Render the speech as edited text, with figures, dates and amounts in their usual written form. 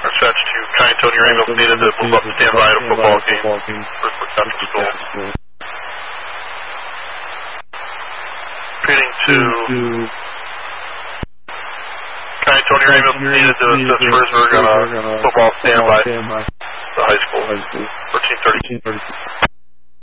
Dispatch to Kai Antonio Ramos needed to move up to standby at a football game. First for Central School. Repeating to Kai Antonio Ramos needed to assist Frisburg on a football standby. The high school. 13:30.